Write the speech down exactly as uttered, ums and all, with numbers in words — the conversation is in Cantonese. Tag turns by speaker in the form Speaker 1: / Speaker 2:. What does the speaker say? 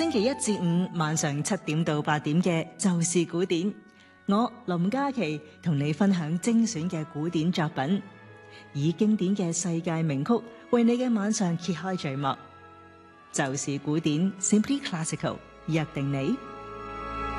Speaker 1: 星期一至五晚上七點到八點嘅就是古典，我林嘉琪同你分享精選嘅古典作品，以經典嘅世界名曲為你嘅晚上揭開序幕。就是古典 Simply Classical， 約定你。